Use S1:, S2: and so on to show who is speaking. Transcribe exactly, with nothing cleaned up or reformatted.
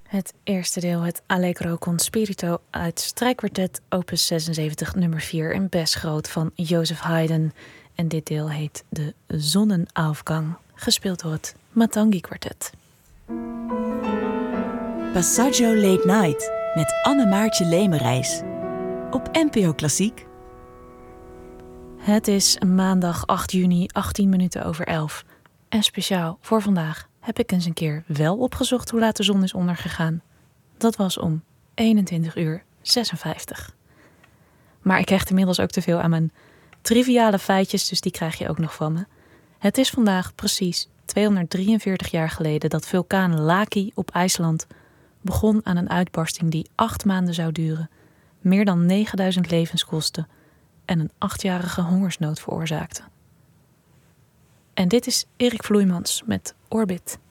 S1: Het eerste deel, het Allegro con spirito uit strijkkwartet opus zesenzeventig nummer vier in Bes groot van Joseph Haydn. En dit deel heet de Zonnenaufgang, gespeeld door het Matangi kwartet.
S2: Passaggio Late Night met Anne-Maartje Lemerijs op N P O Klassiek.
S1: Het is maandag acht juni, achttien minuten over elf. En speciaal voor vandaag heb ik eens een keer wel opgezocht hoe laat de zon is ondergegaan. Dat was om eenentwintig uur zesenvijftig. Maar ik hecht inmiddels ook te veel aan mijn triviale feitjes, dus die krijg je ook nog van me. Het is vandaag precies tweehonderddrieënveertig jaar geleden dat vulkaan Laki op IJsland begon aan een uitbarsting die acht maanden zou duren, meer dan negenduizend levens kostte en een achtjarige hongersnood veroorzaakte. En dit is Erik Vloeimans met Orbit.